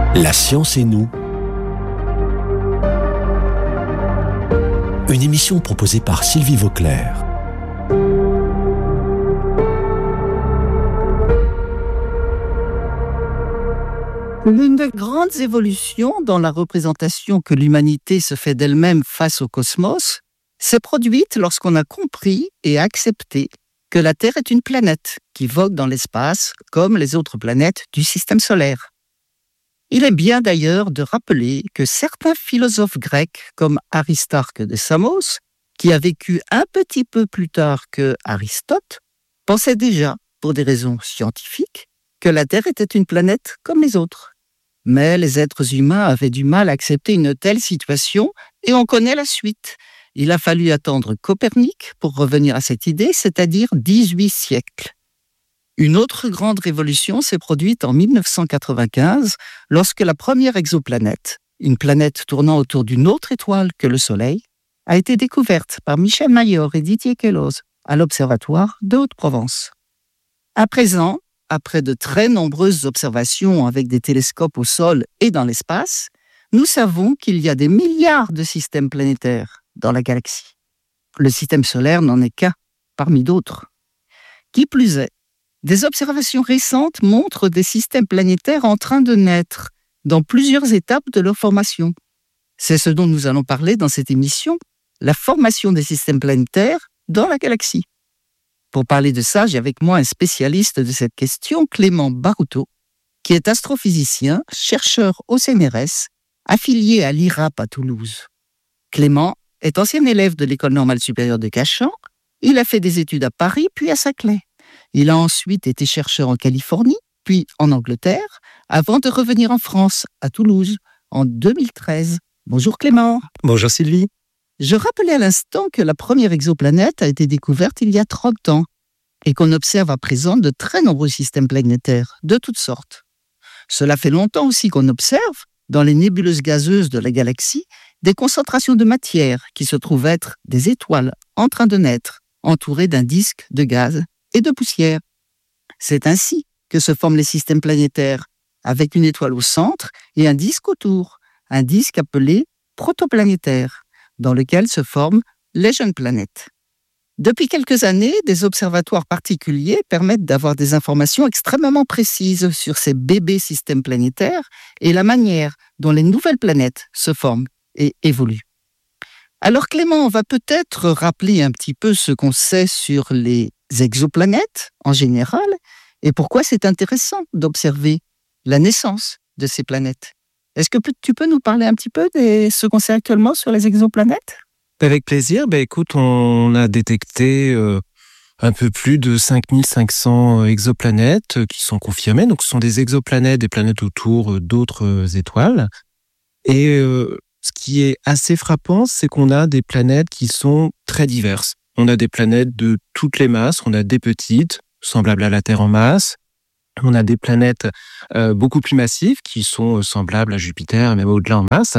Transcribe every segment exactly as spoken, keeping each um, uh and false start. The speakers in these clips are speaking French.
La science et nous. Une émission proposée par Sylvie Vauclair. L'une des grandes évolutions dans la représentation que l'humanité se fait d'elle-même face au cosmos s'est produite lorsqu'on a compris et accepté que la Terre est une planète qui vogue dans l'espace comme les autres planètes du système solaire. Il est bien d'ailleurs de rappeler que certains philosophes grecs comme Aristarque de Samos, qui a vécu un petit peu plus tard que Aristote, pensaient déjà, pour des raisons scientifiques, que la Terre était une planète comme les autres. Mais les êtres humains avaient du mal à accepter une telle situation et on connaît la suite. Il a fallu attendre Copernic pour revenir à cette idée, c'est-à-dire dix-huit siècles. Une autre grande révolution s'est produite en mille neuf cent quatre-vingt-quinze lorsque la première exoplanète, une planète tournant autour d'une autre étoile que le Soleil, a été découverte par Michel Mayor et Didier Queloz à l'Observatoire de Haute-Provence. À présent, après de très nombreuses observations avec des télescopes au sol et dans l'espace, nous savons qu'il y a des milliards de systèmes planétaires dans la galaxie. Le système solaire n'en est qu'un, parmi d'autres. Qui plus est, des observations récentes montrent des systèmes planétaires en train de naître dans plusieurs étapes de leur formation. C'est ce dont nous allons parler dans cette émission, la formation des systèmes planétaires dans la galaxie. Pour parler de ça, j'ai avec moi un spécialiste de cette question, Clément Barouteau, qui est astrophysicien, chercheur au C N R S, affilié à l'I R A P à Toulouse. Clément est ancien élève de l'École normale supérieure de Cachan. Il a fait des études à Paris, puis à Saclay. Il a ensuite été chercheur en Californie, puis en Angleterre, avant de revenir en France, à Toulouse, en deux mille treize. Bonjour Clément. Bonjour Sylvie. Je rappelais à l'instant que la première exoplanète a été découverte il y a trente ans et qu'on observe à présent de très nombreux systèmes planétaires, de toutes sortes. Cela fait longtemps aussi qu'on observe, dans les nébuleuses gazeuses de la galaxie, des concentrations de matière qui se trouvent être des étoiles en train de naître, entourées d'un disque de gaz et de poussière. C'est ainsi que se forment les systèmes planétaires, avec une étoile au centre et un disque autour, un disque appelé protoplanétaire, dans lequel se forment les jeunes planètes. Depuis quelques années, des observatoires particuliers permettent d'avoir des informations extrêmement précises sur ces bébés systèmes planétaires et la manière dont les nouvelles planètes se forment et évoluent. Alors Clément, on va peut-être rappeler un petit peu ce qu'on sait sur les exoplanètes en général et pourquoi c'est intéressant d'observer la naissance de ces planètes. Est-ce que tu peux nous parler un petit peu de ce qu'on sait actuellement sur les exoplanètes ? Avec plaisir. Ben, écoute, on a détecté euh, un peu plus de cinq mille cinq cents exoplanètes euh, qui sont confirmées. Donc, ce sont des exoplanètes, des planètes autour euh, d'autres euh, étoiles. Et euh, ce qui est assez frappant, c'est qu'on a des planètes qui sont très diverses. On a des planètes de toutes les masses. On a des petites, semblables à la Terre en masse. On a des planètes euh, beaucoup plus massives qui sont semblables à Jupiter, même au-delà en masse.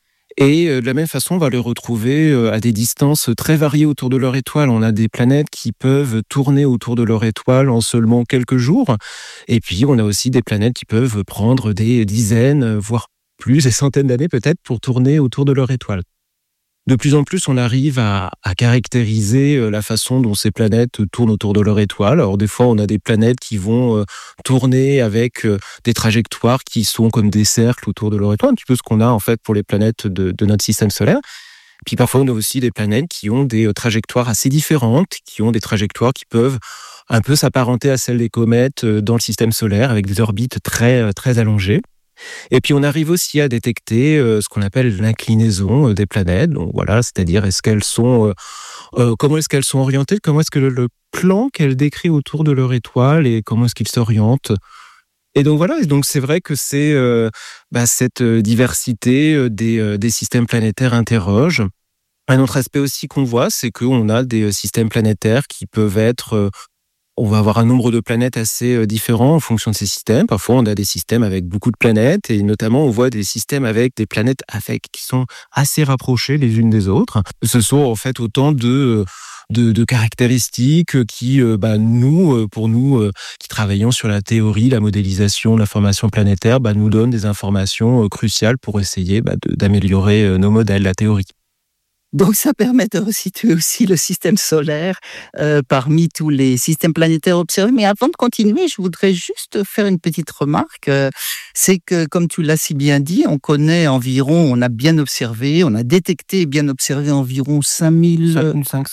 Et euh, de la même façon, on va les retrouver euh, à des distances très variées autour de leur étoile. On a des planètes qui peuvent tourner autour de leur étoile en seulement quelques jours. Et puis, on a aussi des planètes qui peuvent prendre des dizaines, voire plus, des centaines d'années peut-être, pour tourner autour de leur étoile. De plus en plus, on arrive à, à caractériser la façon dont ces planètes tournent autour de leur étoile. Alors des fois, on a des planètes qui vont euh, tourner avec euh, des trajectoires qui sont comme des cercles autour de leur étoile, un petit peu ce qu'on a en fait pour les planètes de, de notre système solaire. Puis parfois, on a aussi des planètes qui ont des euh, trajectoires assez différentes, qui ont des trajectoires qui peuvent un peu s'apparenter à celles des comètes euh, dans le système solaire, avec des orbites très, euh, très allongées. Et puis on arrive aussi à détecter euh, ce qu'on appelle l'inclinaison euh, des planètes. Donc voilà, c'est-à-dire est-ce qu'elles sont, euh, euh, comment est-ce qu'elles sont orientées, comment est-ce que le, le plan qu'elles décrivent autour de leur étoile et comment est-ce qu'ils s'orientent. Et donc voilà, et donc c'est vrai que c'est euh, bah, cette diversité euh, des, euh, des systèmes planétaires interroge. Un autre aspect aussi qu'on voit, c'est qu'on a des systèmes planétaires qui peuvent être euh, on va avoir un nombre de planètes assez différents en fonction de ces systèmes. Parfois, on a des systèmes avec beaucoup de planètes et notamment, on voit des systèmes avec des planètes avec qui sont assez rapprochées les unes des autres. Ce sont en fait autant de de, de caractéristiques qui, bah, nous, pour nous, qui travaillons sur la théorie, la modélisation, la formation planétaire, bah, nous donnent des informations cruciales pour essayer bah, de, d'améliorer nos modèles, la théorie. Donc ça permet de resituer aussi le système solaire euh, parmi tous les systèmes planétaires observés. Mais avant de continuer, je voudrais juste faire une petite remarque. Euh, c'est que, comme tu l'as si bien dit, on connaît environ, on a bien observé, on a détecté et bien observé environ cinq mille cinq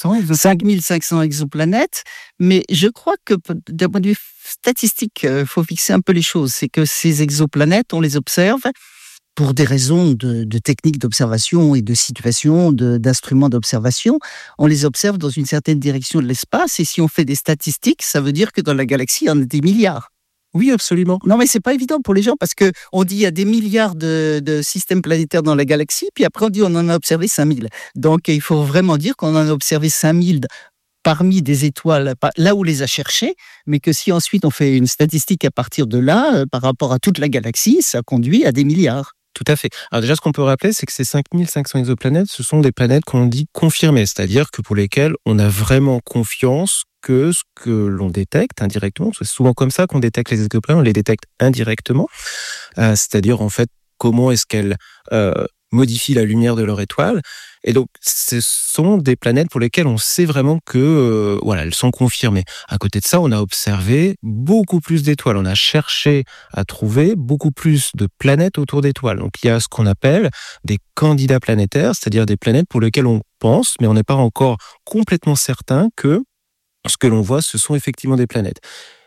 cents exoplanètes. Mais je crois que d'un point de vue statistique, il faut fixer un peu les choses. C'est que ces exoplanètes, on les observe pour des raisons de, de techniques d'observation et de situations, de, d'instruments d'observation. On les observe dans une certaine direction de l'espace, et si on fait des statistiques, ça veut dire que dans la galaxie, il y en a des milliards. Oui, absolument. Non, mais c'est pas évident pour les gens, parce que on dit il y a des milliards de, de systèmes planétaires dans la galaxie, puis après on dit on en a observé cinq mille. Donc il faut vraiment dire qu'on en a observé cinq mille parmi des étoiles, là où on les a cherchées, mais que si ensuite on fait une statistique à partir de là, par rapport à toute la galaxie, ça conduit à des milliards. Tout à fait. Alors déjà, ce qu'on peut rappeler, c'est que ces cinq mille cinq cents exoplanètes, ce sont des planètes qu'on dit confirmées, c'est-à-dire que pour lesquelles on a vraiment confiance que ce que l'on détecte indirectement, c'est souvent comme ça qu'on détecte les exoplanètes, on les détecte indirectement, euh, c'est-à-dire en fait comment est-ce qu'elles euh, modifient la lumière de leur étoile. Et donc, ce sont des planètes pour lesquelles on sait vraiment que, euh, voilà, elles sont confirmées. À côté de ça, on a observé beaucoup plus d'étoiles. On a cherché à trouver beaucoup plus de planètes autour d'étoiles. Donc, il y a ce qu'on appelle des candidats planétaires, c'est-à-dire des planètes pour lesquelles on pense, mais on n'est pas encore complètement certain que ce que l'on voit, ce sont effectivement des planètes.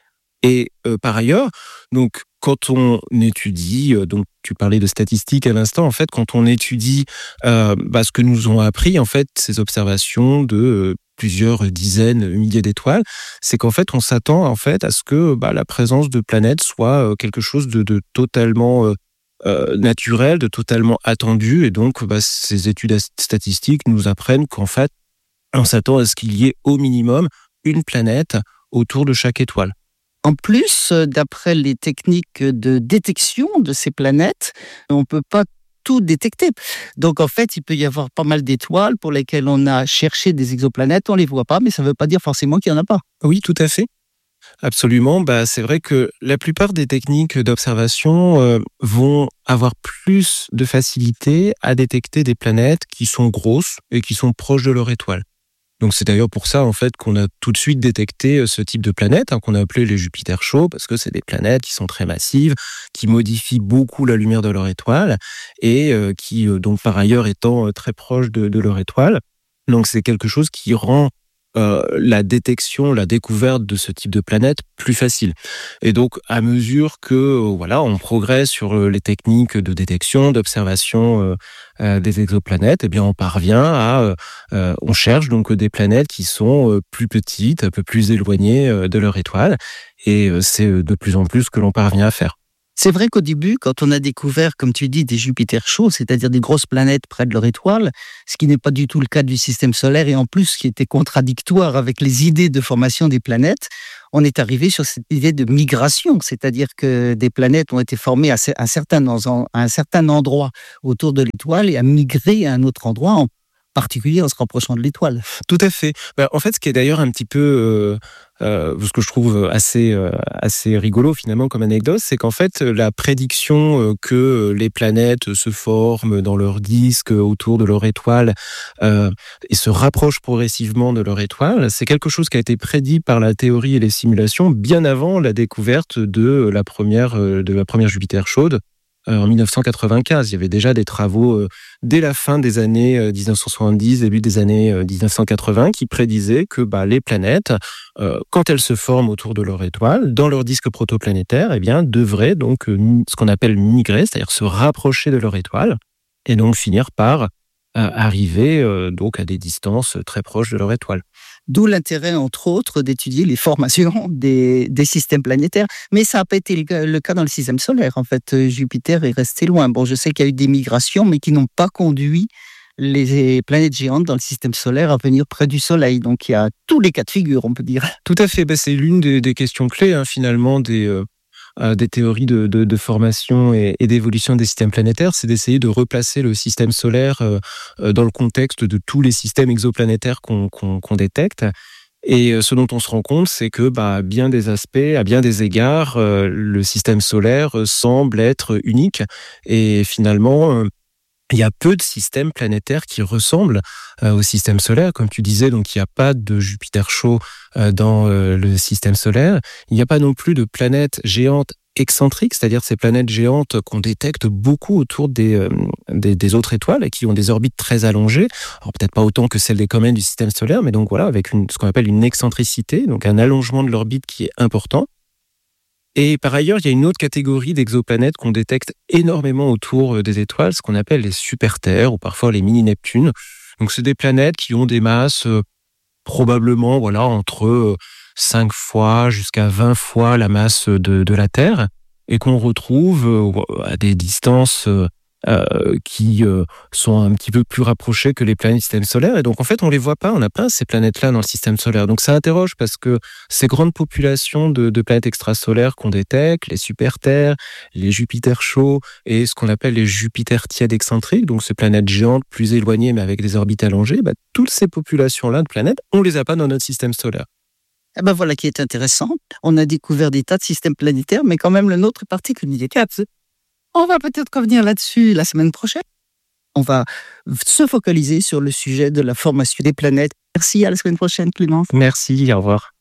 Et euh, par ailleurs, donc quand on étudie, euh, donc tu parlais de statistiques à l'instant, en fait, quand on étudie euh, bah, ce que nous ont appris en fait ces observations de euh, plusieurs dizaines, milliers d'étoiles, c'est qu'en fait on s'attend en fait à ce que bah, la présence de planètes soit euh, quelque chose de, de totalement euh, euh, naturel, de totalement attendu, et donc bah, ces études statistiques nous apprennent qu'en fait on s'attend à ce qu'il y ait au minimum une planète autour de chaque étoile. En plus, d'après les techniques de détection de ces planètes, on ne peut pas tout détecter. Donc en fait, il peut y avoir pas mal d'étoiles pour lesquelles on a cherché des exoplanètes, on ne les voit pas, mais ça ne veut pas dire forcément qu'il n'y en a pas. Oui, tout à fait. Absolument. Bah, c'est vrai que la plupart des techniques d'observation euh, vont avoir plus de facilité à détecter des planètes qui sont grosses et qui sont proches de leur étoile. Donc c'est d'ailleurs pour ça en fait qu'on a tout de suite détecté ce type de planètes hein, qu'on a appelé les Jupiter chauds, parce que c'est des planètes qui sont très massives, qui modifient beaucoup la lumière de leur étoile et euh, qui euh, donc par ailleurs étant euh, très proches de, de leur étoile. Donc c'est quelque chose qui rend euh, la détection, la découverte de ce type de planète plus facile. Et donc à mesure que euh, voilà, on progresse sur euh, les techniques de détection, d'observation euh, euh, des exoplanètes, eh bien on parvient à, euh, euh, on cherche donc des planètes qui sont euh, plus petites, un peu plus éloignées euh, de leur étoile, et euh, c'est de plus en plus ce que l'on parvient à faire. C'est vrai qu'au début, quand on a découvert, comme tu dis, des Jupiter chauds, c'est-à-dire des grosses planètes près de leur étoile, ce qui n'est pas du tout le cas du système solaire, et en plus, ce qui était contradictoire avec les idées de formation des planètes, on est arrivé sur cette idée de migration, c'est-à-dire que des planètes ont été formées à un certain, à un certain endroit autour de l'étoile et à migrer à un autre endroit, en particulier en se rapprochant de l'étoile. Tout à fait. Ben, en fait, ce qui est d'ailleurs un petit peu, euh, euh, ce que je trouve assez, euh, assez rigolo finalement comme anecdote, c'est qu'en fait, la prédiction euh, que les planètes se forment dans leur disque autour de leur étoile euh, et se rapprochent progressivement de leur étoile, c'est quelque chose qui a été prédit par la théorie et les simulations bien avant la découverte de la première, de la première Jupiter chaude. En dix-neuf cent quatre-vingt-quinze, il y avait déjà des travaux euh, dès la fin des années euh, dix-neuf cent soixante-dix, début des années euh, dix-neuf cent quatre-vingts, qui prédisaient que bah, les planètes, euh, quand elles se forment autour de leur étoile, dans leur disque protoplanétaire, eh bien, devraient donc euh, ce qu'on appelle migrer, c'est-à-dire se rapprocher de leur étoile, et donc finir par euh, arriver euh, donc à des distances très proches de leur étoile. D'où l'intérêt, entre autres, d'étudier les formations des, des systèmes planétaires. Mais ça n'a pas été le, le cas dans le système solaire. En fait, Jupiter est resté loin. Bon, je sais qu'il y a eu des migrations, mais qui n'ont pas conduit les planètes géantes dans le système solaire à venir près du Soleil. Donc il y a tous les cas de figure, on peut dire. Tout à fait. Ben, c'est l'une des, des questions clés, hein, finalement, des, euh, euh, des théories de, de, de formation et, et d'évolution des systèmes planétaires. C'est d'essayer de replacer le système solaire euh, euh, dans le contexte de tous les systèmes exoplanétaires qu'on, qu'on, qu'on détecte. Et ce dont on se rend compte, c'est que, bah, à bien des aspects, à bien des égards, euh, le système solaire semble être unique. Et finalement, euh, il y a peu de systèmes planétaires qui ressemblent euh, au système solaire. Comme tu disais, donc il n'y a pas de Jupiter chaud euh, dans euh, le système solaire. Il n'y a pas non plus de planètes géantes excentriques, c'est-à-dire ces planètes géantes qu'on détecte beaucoup autour des, euh, des, des autres étoiles et qui ont des orbites très allongées. Alors peut-être pas autant que celles des comètes du système solaire, mais donc voilà, avec une, ce qu'on appelle une excentricité, donc un allongement de l'orbite qui est important. Et par ailleurs, il y a une autre catégorie d'exoplanètes qu'on détecte énormément autour des étoiles, ce qu'on appelle les super-Terres ou parfois les mini-Neptunes. Donc c'est des planètes qui ont des masses euh, probablement voilà entre euh, cinq fois jusqu'à vingt fois la masse de, de la Terre et qu'on retrouve euh, à des distances euh, euh, qui euh, sont un petit peu plus rapprochées que les planètes du système solaire. Et donc, en fait, on les voit pas, on n'a pas ces planètes-là dans le système solaire. Donc, ça interroge parce que ces grandes populations de, de planètes extrasolaires qu'on détecte, les super-Terres, les Jupiter chauds et ce qu'on appelle les Jupiter tièdes excentriques, donc ces planètes géantes plus éloignées mais avec des orbites allongées, bah, toutes ces populations-là de planètes, on les a pas dans notre système solaire. Eh ben voilà qui est intéressant. On a découvert des tas de systèmes planétaires, mais quand même le nôtre est particulier. On va peut-être revenir là-dessus la semaine prochaine. On va se focaliser sur le sujet de la formation des planètes. Merci, à la semaine prochaine, Clément. Merci, au revoir.